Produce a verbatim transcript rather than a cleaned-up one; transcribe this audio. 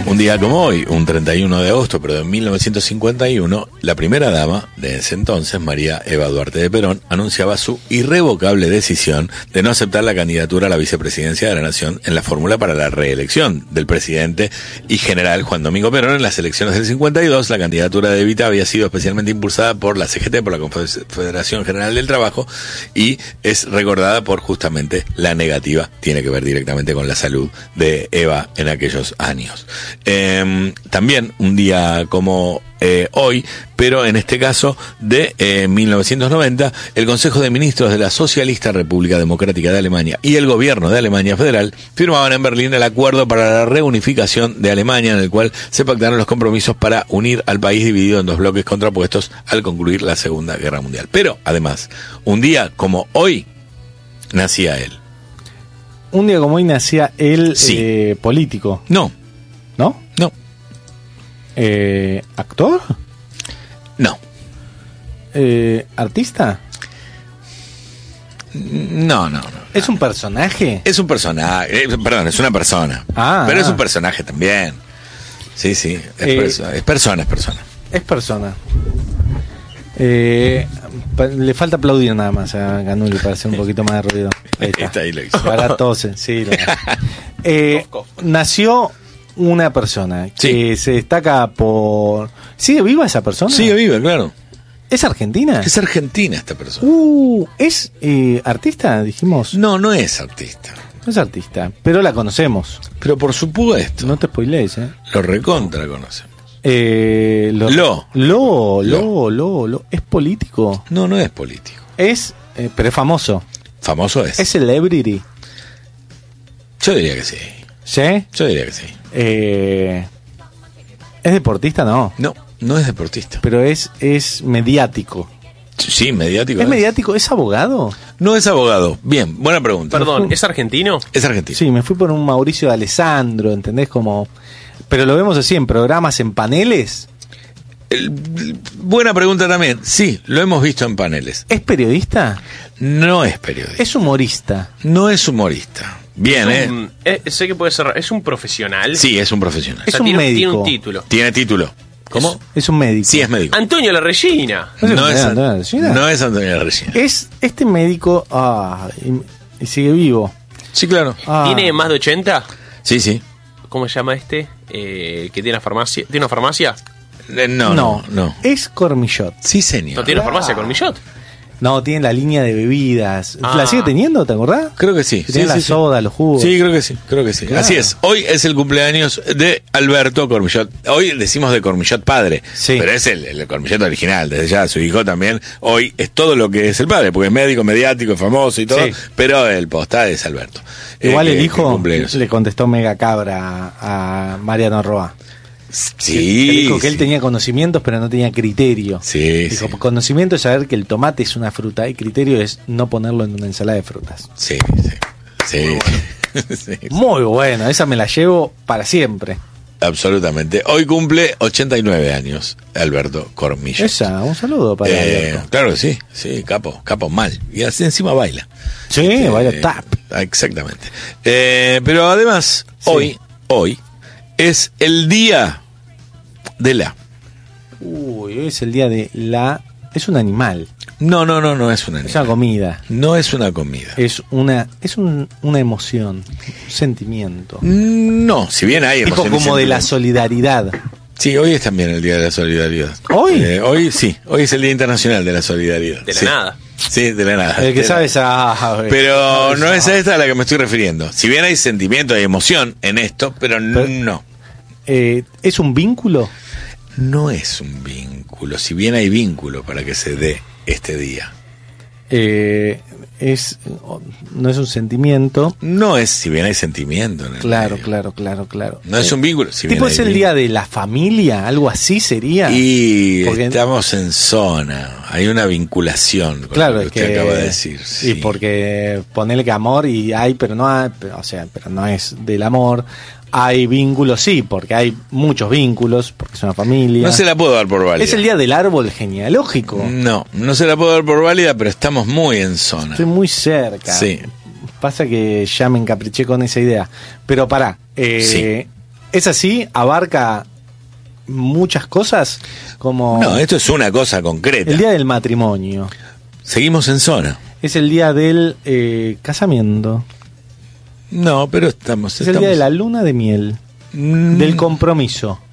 Un día como hoy, un treinta y uno de agosto, pero de mil novecientos cincuenta y uno, la primera dama de ese entonces, María Eva Duarte de Perón, anunciaba su irrevocable decisión de no aceptar la candidatura a la vicepresidencia de la Nación en la fórmula para la reelección del presidente y general Juan Domingo Perón. En las elecciones del cincuenta y dos, la candidatura de Evita había sido especialmente impulsada por la C G T, por la Confederación General del Trabajo, y es recordada por justamente la negativa, tiene que ver directamente con la salud de Eva en aquellos años. Eh, también un día como eh, hoy, pero en este caso de eh, mil novecientos noventa, el Consejo de Ministros de la Socialista República Democrática de Alemania y el Gobierno de Alemania Federal firmaban en Berlín el acuerdo para la reunificación de Alemania, en el cual se pactaron los compromisos para unir al país dividido en dos bloques contrapuestos al concluir la Segunda Guerra Mundial. Pero además, un día como hoy nacía él. Un día como hoy nacía él, sí. eh, político. No. ¿No? No. Eh, ¿Actor? No. Eh, ¿Artista? No, no, no. ¿Es un personaje? Es un personaje, eh, perdón, es una persona. Ah, pero ah. es un personaje también. Sí, sí, es, Eh, perso- es persona, es persona. Es persona. Eh, pa- le falta aplaudir nada más a Ganuli para hacer un poquito más de ruido. Ahí está. Está ahí lo hizo. Ahora tose, sí. lo- Eh, nació una persona que Sí. se destaca por... ¿Sigue viva esa persona? Sigue viva, claro. ¿Es argentina? Es argentina esta persona. Uh, ¿es eh, artista, dijimos? No, no es artista. No es artista, pero la conocemos. Pero por supuesto, No te spoilees, ¿eh? lo recontra conocemos. Eh, lo, Lo. Lo, lo, lo, lo. ¿Es político? No, no es político. Es, eh, pero es famoso. Famoso es. ¿Es celebrity? Yo diría que sí. ¿Sí? Yo diría que sí. Eh, ¿Es deportista? No. No, no es deportista. Pero es, es mediático. Sí, mediático. ¿Es mediático? ¿Es abogado? No es abogado. Bien, buena pregunta. Perdón, ¿es argentino? Es argentino. Sí, me fui por un Mauricio de Alessandro, ¿entendés? Como... Pero lo vemos así en programas, en paneles. El- buena pregunta también. Sí, lo hemos visto en paneles. ¿Es periodista? No es periodista. ¿Es humorista? No es humorista. Bien, Es ¿eh? un- eh, sé que puede ser. ¿Es un profesional? Sí, es un profesional. O sea, Es un tiene, médico. tiene un título. Tiene título. ¿Cómo? Es un médico. Sí, es médico. Antonio La Regina. ¿No es No es, Antonio Regina? no es Antonio Regina. Es este médico... Ah, y, y sigue vivo. Sí, claro. Ah. ¿Tiene más de ochenta? Sí, sí. ¿Cómo se llama este? Eh, que tiene una farmacia. ¿Tiene una farmacia? Eh, No, no, no. Es Cormillot. Sí, señor. ¿No tiene una Ah. farmacia con Millot? No, tiene la línea de bebidas. Ah. ¿La sigue teniendo, te acordás? Creo que sí. Que Sí, tiene sí, la sí. soda, los jugos. Sí, creo que sí, creo que sí. Claro. Así es. Hoy es el cumpleaños de Alberto Cormillot. Hoy decimos de Cormillot padre, Sí. pero es el, el Cormillot original. Desde ya su hijo también. Hoy es todo lo que es el padre, porque es médico, mediático, famoso y todo. Sí. Pero el postal es Alberto. Igual Eh, el que- hijo que cumple años. le contestó mega cabra a Mariano Roa. Sí. Que dijo que él sí. tenía conocimientos, pero no tenía criterio. Sí, Dijo, sí. conocimiento es saber que el tomate es una fruta y criterio es no ponerlo en una ensalada de frutas. Sí, sí. Sí. Sí, sí. Muy bueno, esa me la llevo para siempre. Absolutamente. Hoy cumple ochenta y nueve años Alberto Cormillot. Esa, un saludo para Eh, Alberto. claro que sí, sí, capo, capo mal. Y así encima baila. Sí, Eh, baila tap. Exactamente. Eh, pero además, Sí. hoy, hoy, es el día de la. Uy, hoy es el día de la... Es un animal, No, no, no, no es una es una comida, No es una comida. es una es un- una emoción, un sentimiento. No, si bien hay Tipo emociones como de la sentimientos. solidaridad. Sí, hoy es también el Día de la Solidaridad. ¿Hoy? Eh, hoy sí, hoy es el Día Internacional de la Solidaridad. De la Sí. nada. Sí, de la nada. El que De sabe la- sabe. Pero no es sabe. a esta a la que me estoy refiriendo. Si bien hay sentimiento, hay emoción en esto, pero, Pero- no. Eh, ¿Es un vínculo? No es un vínculo, si bien hay vínculo para que se dé este día. Eh, es no es un sentimiento. No es, si bien hay sentimiento en el Claro, medio. claro, claro, claro. No es un vínculo, si bien Tipo hay es el vínculo. día de la familia, algo así sería. Y Porque- estamos en zona, hay una vinculación con Claro, lo que es usted que acaba de decir. Y sí. porque ponele que amor y hay, pero no hay, pero, o sea, pero no es del amor. Hay vínculos, sí, porque hay muchos vínculos, porque es una familia. No se la puedo dar por válida. Es el día del árbol genealógico. No, no se la puedo dar por válida, pero estamos muy en zona. Estoy muy cerca. Sí. Pasa que ya me encapriché con esa idea. Pero pará, eh, es así, abarca muchas cosas como No, esto es una cosa concreta. el día del matrimonio, Seguimos en zona. es el día del eh, casamiento, No, pero estamos... es el día de la luna de miel, Mm, del compromiso.